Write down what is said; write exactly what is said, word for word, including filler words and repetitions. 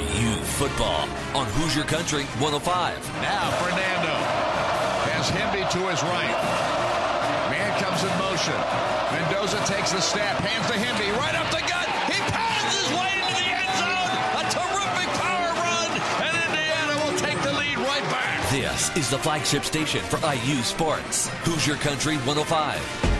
U football on Hoosier Country one oh five. Now Fernando has Hemby to his right. Man comes in motion. Mendoza takes the snap, hands to Hemby, right up the gut. He pounds his way into the end zone. A terrific power run, and Indiana will take the lead right back. This is the flagship station for I U Sports. Hoosier Country one oh five.